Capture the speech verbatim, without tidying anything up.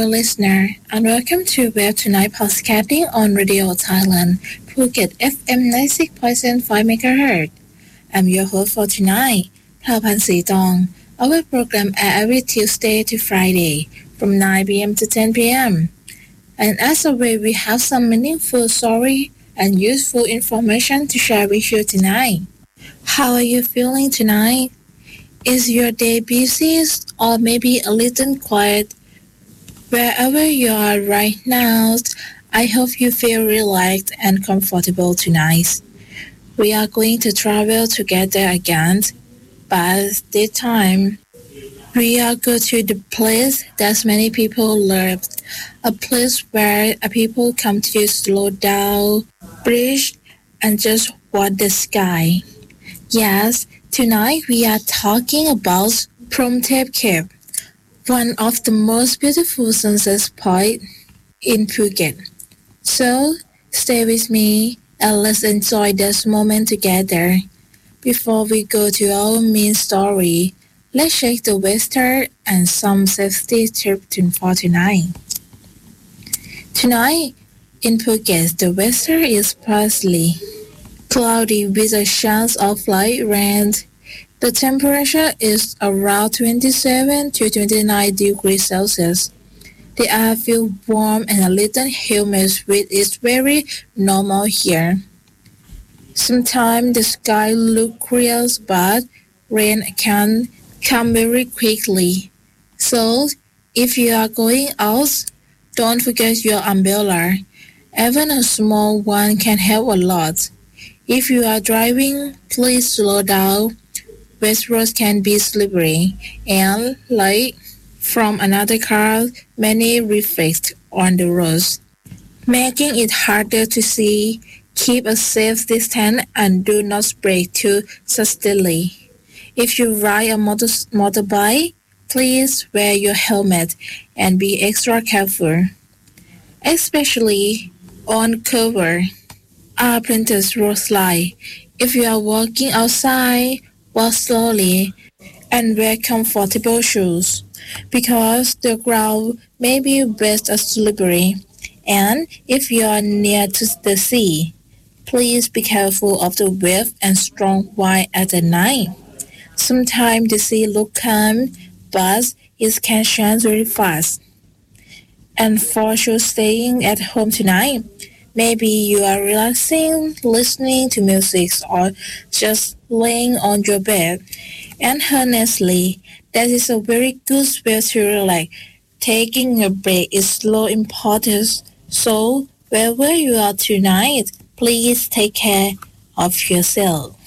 listener, and welcome to Web Tonight Podcasting on Radio Thailand, Phuket F M ninety-six point five megahertz. I'm your host for tonight, Thaphan Sitong. Our program airs every Tuesday to Friday from nine p.m. to ten p.m. And as always, we have some meaningful story and useful information to share with you tonight. How are you feeling tonight? Is your day busy or maybe a little quiet? Wherever you are right now, I hope you feel relaxed and comfortable tonight. We are going to travel together again, but this time we are going to the place that many people love, a place where people come to slow down, breathe, and just watch the sky. Yes, tonight we are talking about Promthep Cave, one of the most beautiful sunset points in Phuket. So, stay with me and let's enjoy this moment together. Before we go to our main story, let's check the weather and some safety tips for tonight. Tonight, in Phuket, the weather is partly cloudy with a chance of light rain. The temperature is around twenty-seven to twenty-nine degrees Celsius. The air feels warm and a little humid, which is very normal here. Sometimes the sky looks clear, but rain can come very quickly. So, if you are going out, don't forget your umbrella. Even a small one can help a lot. If you are driving, please slow down. West roads can be slippery, and light from another car may reflect on the roads, making it harder to see. Keep a safe distance and do not brake too suddenly. If you ride a motor- motorbike, please wear your helmet and be extra careful, especially on cover or printed road slide. If you are walking outside, walk slowly and wear comfortable shoes because the ground may be wet or slippery. And if you are near to the sea, please be careful of the wave and strong wind at the night. Sometimes the sea looks calm, but it can change very fast. And for sure staying at home tonight, maybe you are relaxing, listening to music, or just laying on your bed. And honestly, that is a very good way to relax. Taking a break is so important. So, wherever you are tonight, please take care of yourself.